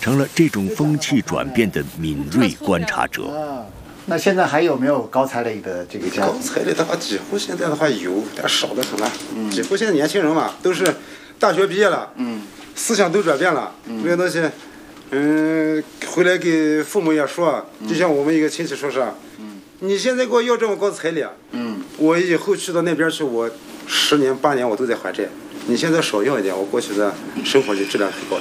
成了这种风气转变的敏锐观察者。 那现在还有没有高彩礼的这个家庭？ 高彩礼的话，几乎现在的话有，但少得很了。几乎现在年轻人嘛，都是大学毕业了，思想都转变了。这个东西，回来给父母也说，就像我们一个亲戚说是，你现在给我要这么高彩礼，我以后去到那边去，我10年8年我都在还债。你现在少要一点，我过去的生活就质量很高的。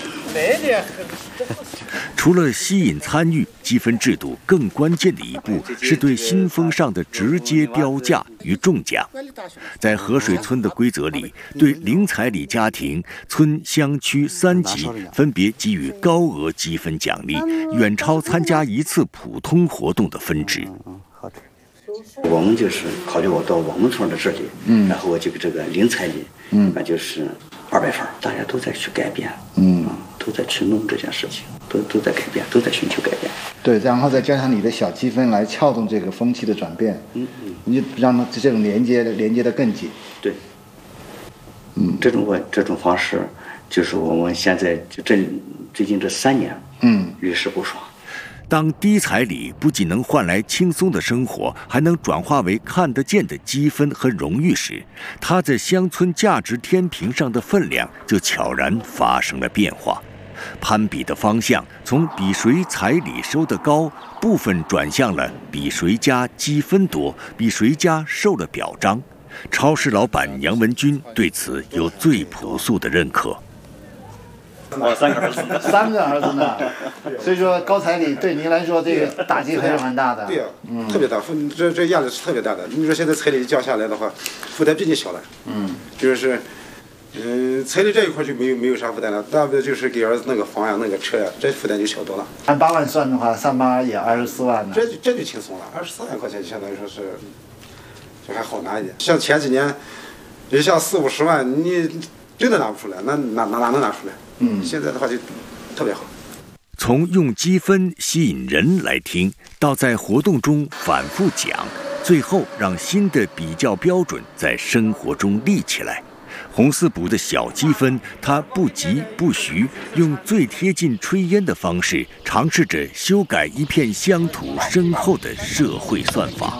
除了吸引参与，积分制度更关键的一步是对新风尚的直接标价与中奖。在河水村的规则里，对零彩礼家庭，村乡区3级分别给予高额积分奖励，远超参加一次普通活动的分值。 我们就是考虑我到我们村的这里，然后我就给这个零彩礼，那就是200分，大家都在去改变，都在去弄这件事情，都在改变，都在寻求改变。 对，然后再加上你的小积分来撬动这个风气的转变，你让这种连接的更紧。 对，这种方式就是我们现在最近这3年，屡试不爽。 当低彩礼不仅能换来轻松的生活，还能转化为看得见的积分和荣誉时，它在乡村价值天平上的分量就悄然发生了变化。攀比的方向从比谁彩礼收得高，部分转向了比谁家积分多，比谁家受了表彰。超市老板杨文军对此有最朴素的认可。 我3个儿子呢 ，3个儿子呢，所以说高彩礼对您来说这个打击还是蛮大的。 对呀，特别大，这压力是特别大的。你说现在彩礼降下来的话，负担比你小了。就是，彩礼这一块就没有啥负担了，大不了就是给儿子那个房呀、那个车呀，这负担就小多了。 按8万算的话，38也24万呢。 这就轻松了，24万块钱就相当于说是，就还好拿一点。像前几年，也像40、50万，你真的拿不出来，那哪能拿出来？现在的话就特别好。 从用积分吸引人来听，到在活动中反复讲，最后让新的比较标准在生活中立起来。洪四补的小积分，他不急不徐，用最贴近炊烟的方式，尝试着修改一片乡土深厚的社会算法。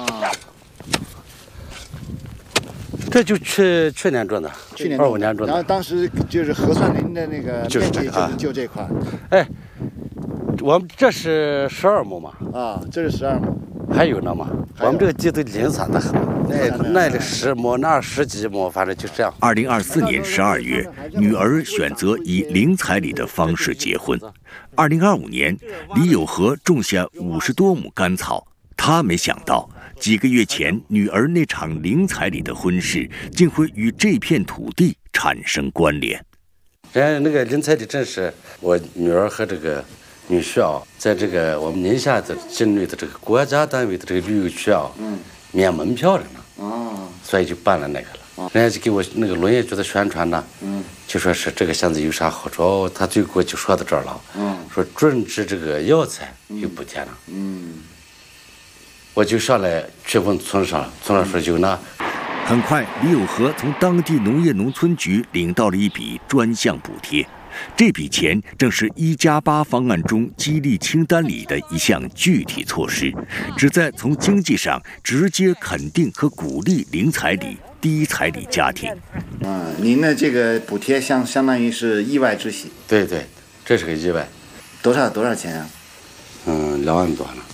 这就去年种的，去年25年种的。 然后当时就是核算您的那个面积就这块。 哎，我们这是12亩嘛。 这是12亩。 还有呢嘛，我们这个地都零散的很，那里10亩，那10几亩，反正就这样。 2024年12月，女儿选择以零彩礼的方式结婚。2025年，李有和种下50多亩干草，他没想到几个月前女儿那场零彩礼的婚事，竟会与这片土地产生关联。 那个零彩礼真是我女儿和这个女婿啊，在这个我们宁夏的境内的这个国家单位的这个旅游区啊，免门票的呢，所以就办了那个了。人家就给我那个农业局的宣传呢，就说是这个现在有啥好处，他最后就说到这儿了，说种植这个药材有补贴呢，我就上来去问村上说有呢。 很快，李有和从当地农业农村局领到了一笔专项补贴。这笔钱正是1+8方案中激励清单里的一项具体措施，旨在从经济上直接肯定和鼓励零彩礼、低彩礼家庭。 您的这个补贴相当于是意外之喜。 对，这是个意外。 多少钱啊 ？2万多呢。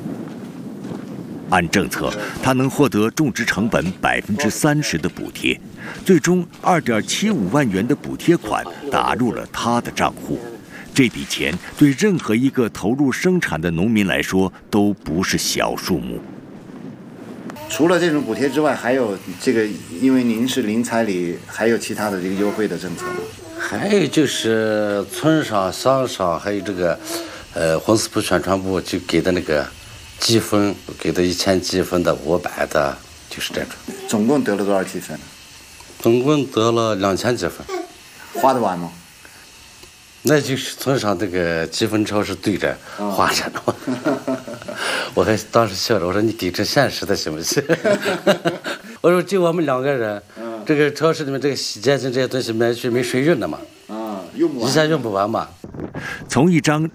按政策，他能获得种植成本30%的补贴，最终2.75万元的补贴款打入了他的账户。这笔钱对任何一个投入生产的农民来说都不是小数目。 除了这种补贴之外，还有这个，因为您是零彩礼，还有其他的这个优惠的政策吗？ 还有就是村上、乡上，还有这个红四铺宣传部就给的那个积分，给的1000积分的、500的，就是这种。 总共得了多少积分？ 总共得了2000积分。 花得完吗？ 那就是村上这个积分超是对着花着呢嘛。我还当时笑着，我说你给这现实的行不行？我说就我们2个人，这个超市里面这个洗洁精这些东西买去没谁用的嘛，一下用不完嘛。 从一张